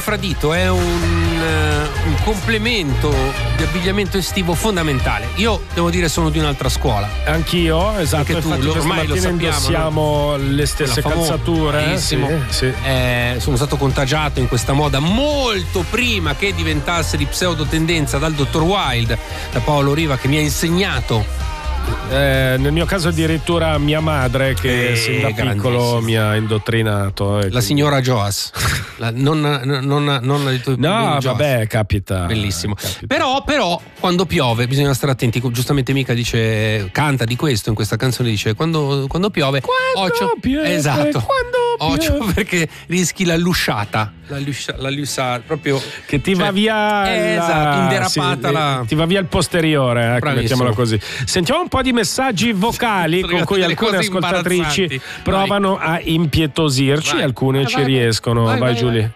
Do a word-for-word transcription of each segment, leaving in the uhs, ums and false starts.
infradito è un, uh, un complemento di abbigliamento estivo fondamentale. Io devo dire sono di un'altra scuola. Anch'io, esatto. Anche tu, infatti ormai lo sappiamo, indossiamo no? le stesse Quella famosa, calzature. Sì, sì. Eh, sono stato contagiato in questa moda molto prima che diventasse di pseudotendenza dal dottor Wild, da Paolo Riva, che mi ha insegnato. Eh, nel mio caso addirittura mia madre che eh, sin da piccolo mi ha indottrinato. La quindi... signora Joas, la nonna, nonna, nonna di tuoi No, vabbè, capita. Bellissimo. Capita. Però, però, quando piove bisogna stare attenti. Giustamente Mica dice, canta di questo in questa canzone, dice quando, quando piove. Quando occhio, piove, esatto. Quando occhio piove. Perché rischi la lusciata. La luscia, la lusciata, proprio che ti cioè, va via. Eh, la, esatto, inderapata sì, la... ti va via il posteriore, ecco, mettiamola così. Sentiamo un po' di messaggi vocali con cui alcune ascoltatrici provano vai. a impietosirci, vai. alcune vai, ci vai. riescono. Vai, vai, vai Giulia.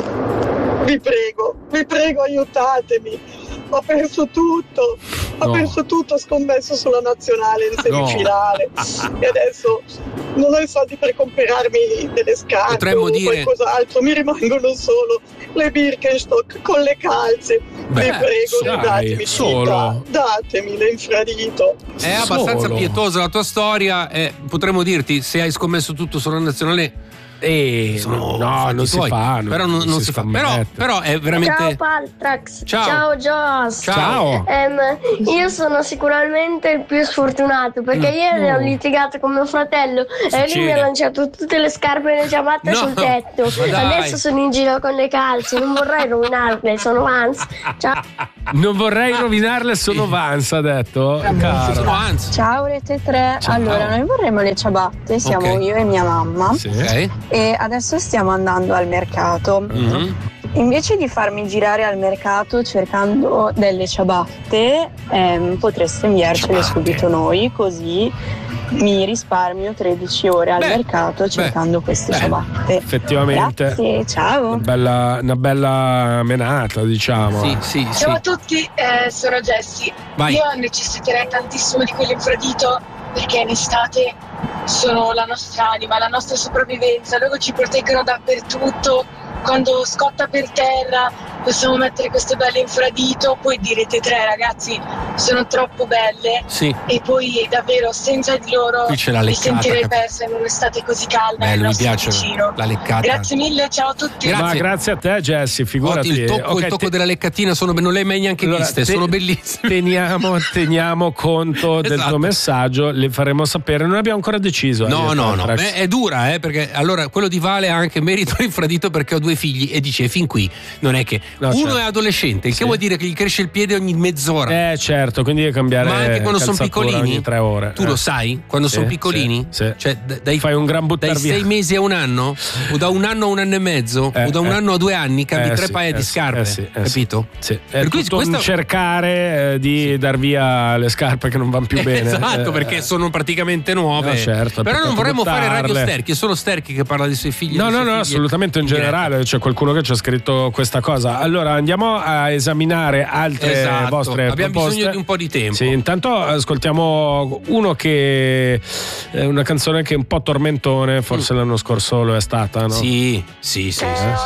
Vi prego, vi prego, aiutatemi. Ho perso tutto, ho no. perso tutto, ho scommesso sulla nazionale in semifinale no. e adesso non ho i soldi per comprarmi delle scarpe Potremmo o dire... qualcos'altro, mi rimangono solo le Birkenstock con le calze. Beh, vi prego, dai, datemi solo. Città, datemi l'infradito. È abbastanza solo. pietosa la tua storia, eh, potremmo dirti, se hai scommesso tutto sulla nazionale. Eh, sono no, non si tuoi. fa, però non, non, non si, si fa. Però, però è veramente. Ciao Paltrax. Ciao, ciao Joss. Ciao. Um, io sono sicuramente il più sfortunato perché mm. ieri no. ho litigato con mio fratello Succede. e lui mi ha lanciato tutte le scarpe e le ciabatte no. sul tetto. Adesso sono in giro con le calze, non vorrei rovinarle, sono Vans. Ciao. Non vorrei rovinarle, sono Vans, ha detto. Caro. Sono Vans. Ciao Rete tre. Ciao. Allora, noi vorremmo le ciabatte, siamo okay. io e mia mamma. Sì. Ok. E adesso stiamo andando al mercato. Mm-hmm. Invece di farmi girare al mercato cercando delle ciabatte, ehm, potreste inviarcele ciabatte. subito noi, così mi risparmio tredici ore al beh, mercato cercando beh, queste beh, ciabatte. Effettivamente. Grazie, ciao. Una bella, una bella menata, diciamo. Sì, sì, sì. Ciao a tutti, eh, sono Jessie. Vai. Io necessiterei tantissimo di quell'infradito perché in estate sono la nostra anima, la nostra sopravvivenza. Loro ci proteggono dappertutto. Quando scotta per terra possiamo mettere queste belle infradito, poi direte tre ragazzi sono troppo belle sì. e poi davvero senza di loro qui c'è la mi leccata, sentirei cap- persa in un'estate così calda. Bello, nel mi piace vicino. la leccata. Grazie mille, ciao a tutti. Grazie. Ma grazie a te Jessie, figurati. Oh, il tocco, okay, il tocco te... della leccatina sono, non le hai mai neanche allora, viste, te... sono bellissime. Teniamo, teniamo conto esatto. del tuo messaggio, le faremo sapere, non abbiamo ancora deciso. No, eh, no, no, Beh, è dura, eh, perché allora quello di Vale ha anche merito l'infradito perché ho due figli e dice fin qui non è che no, uno certo. è adolescente, il sì. che vuol dire che gli cresce il piede ogni mezz'ora. Eh certo, quindi devi cambiare. Ma anche quando sono piccolini ogni tre ore. Tu eh. lo sai? Quando sì, sono piccolini? Sì, sì. Cioè, dai, fai un gran buttare dai via. sei mesi a un anno? O da un anno a un anno e mezzo? Eh, o da un eh. anno a due anni cambi eh, tre sì, paia eh, di scarpe? Eh, sì, eh, capito? Sì. È per cui questo... cercare eh, di sì. dar via le scarpe che non vanno più bene. Esatto, eh, perché sono praticamente nuove. No, certo, però non vorremmo buttarle. fare Radio Sterchi, è solo Sterchi che parla dei suoi figli. No, no, no, figli assolutamente in, in generale. C'è qualcuno che ci ha scritto questa cosa. Allora andiamo a esaminare altre esatto. vostre Abbiamo proposte. bisogno di un po' di tempo. Sì, intanto ascoltiamo uno che è una canzone che è un po' tormentone, forse mm. l'anno scorso lo è stata, no? Sì, sì, sì. Eh,